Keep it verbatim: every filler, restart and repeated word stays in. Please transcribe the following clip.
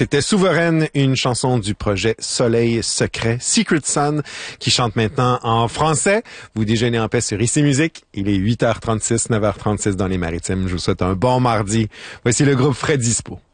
C'était Souveraine, une chanson du projet Soleil Secret, Secret Sun, qui chante maintenant en français. Vous déjeunez en paix sur Ici Musique. Il est huit heures trente-six, neuf heures trente-six dans les Maritimes. Je vous souhaite un bon mardi. Voici le groupe Fred Dispo.